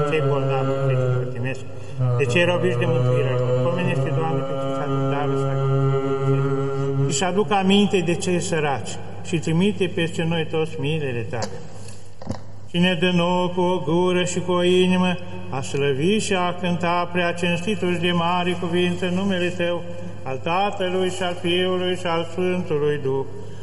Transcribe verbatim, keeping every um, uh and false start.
cei bolnavi, pe cei pătimesc, de cei robiși de mântuirea lor. Pomenește, Doamne, pe cei care nu dară să și aduc aminte de cei săraci și trimite peste noi toți milele Tale. Și ne dă nouă cu o gură și cu o inimă a slăvi și a cânta prea cinstitul și de mari cuvinte în numele Tău, al Tatălui și al Fiului și al Sfântului Duh,